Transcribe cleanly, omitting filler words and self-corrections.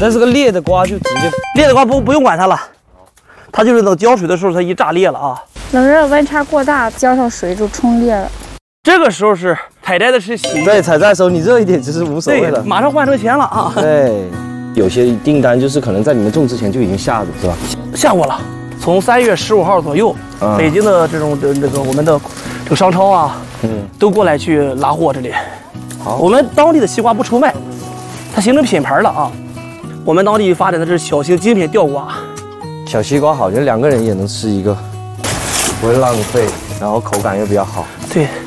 但是个裂的瓜就直接裂的瓜不用管它了，它就是等浇水的时候它一炸裂了啊。 冷热温差过大，浇上水就冲裂了。 这个时候是采摘的是新， 对，采摘的时候你热一点其实无所谓了， 马上换成钱了啊。 对，有些订单就是可能在你们种之前就已经下的是吧？ 下过了，从3月15号左右，北京的这种我们的这个商超啊，都过来去拉货这里。好，我们当地的西瓜不愁卖，它形成品牌了啊。我们当地发展的是小型精品吊瓜， 小西瓜好，就2个人也能吃一个，不会浪费，然后口感又比较好。 对。